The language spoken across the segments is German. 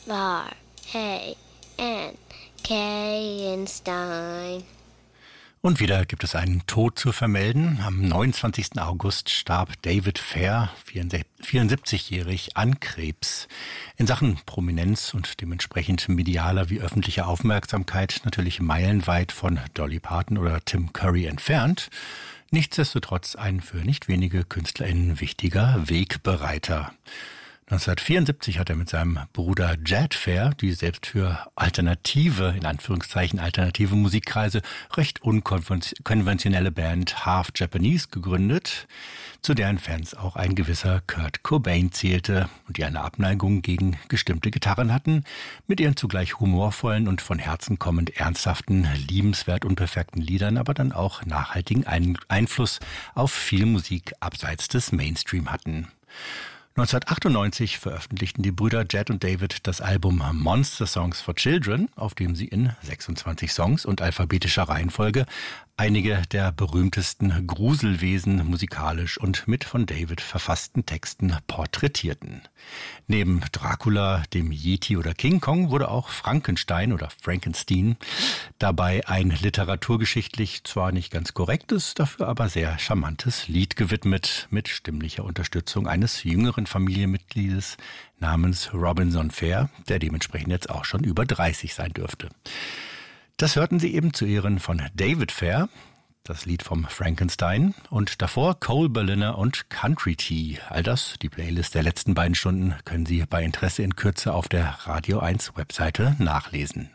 R A N Kenstein. Und wieder gibt es einen Tod zu vermelden. Am 29. August starb David Fair, 74-jährig, an Krebs. In Sachen Prominenz und dementsprechend medialer wie öffentlicher Aufmerksamkeit natürlich meilenweit von Dolly Parton oder Tim Curry entfernt. Nichtsdestotrotz ein für nicht wenige KünstlerInnen wichtiger Wegbereiter. 1974 hat er mit seinem Bruder Jad Fair die selbst für alternative, in Anführungszeichen alternative Musikkreise, recht unkonventionelle Band Half Japanese gegründet, zu deren Fans auch ein gewisser Kurt Cobain zählte und die eine Abneigung gegen gestimmte Gitarren hatten, mit ihren zugleich humorvollen und von Herzen kommend ernsthaften, liebenswert unperfekten Liedern, aber dann auch nachhaltigen Einfluss auf viel Musik abseits des Mainstream hatten. 1998 veröffentlichten die Brüder Jad und David das Album Monster Songs for Children, auf dem sie in 26 Songs und alphabetischer Reihenfolge einige der berühmtesten Gruselwesen musikalisch und mit von David verfassten Texten porträtierten. Neben Dracula, dem Yeti oder King Kong wurde auch Frankenstein oder Frankenstein dabei ein literaturgeschichtlich zwar nicht ganz korrektes, dafür aber sehr charmantes Lied gewidmet, mit stimmlicher Unterstützung eines jüngeren Familienmitgliedes namens Robinson Fair, der dementsprechend jetzt auch schon über 30 sein dürfte. Das hörten Sie eben zu Ehren von David Fair, das Lied vom Frankenstein, und davor Cole Berliner und Country Tea. All das, die Playlist der letzten beiden Stunden, können Sie bei Interesse in Kürze auf der Radio 1 Webseite nachlesen.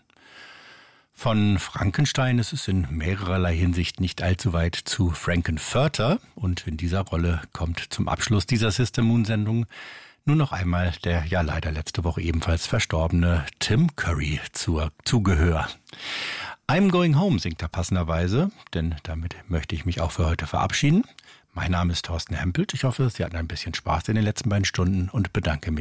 Von Frankenstein ist es in mehrerlei Hinsicht nicht allzu weit zu Frankenfurter, und in dieser Rolle kommt zum Abschluss dieser Sister Moon Sendung nur noch einmal der ja leider letzte Woche ebenfalls verstorbene Tim Curry zu Gehör. I'm Going Home singt er passenderweise, denn damit möchte ich mich auch für heute verabschieden. Mein Name ist Thorsten Hempelt. Ich hoffe, Sie hatten ein bisschen Spaß in den letzten beiden Stunden und bedanke mich